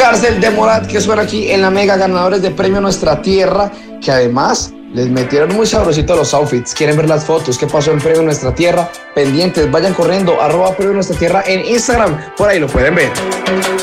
Cárcel de Morat, que suena aquí en la Mega, ganadores de Premio Nuestra Tierra, que además les metieron muy sabrosito los outfits. ¿Quieren ver las fotos? ¿Qué pasó en Premio Nuestra Tierra? Pendientes, vayan corriendo, @Premio Nuestra Tierra en Instagram, por ahí lo pueden ver.